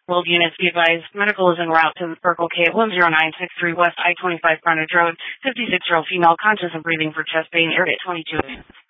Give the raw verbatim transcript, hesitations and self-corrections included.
World units be advised. Medical is en route to the Circle K at one zero nine six three West I twenty-five Frontage Road. fifty-six-year-old female conscious of breathing for chest pain. Area twenty-two.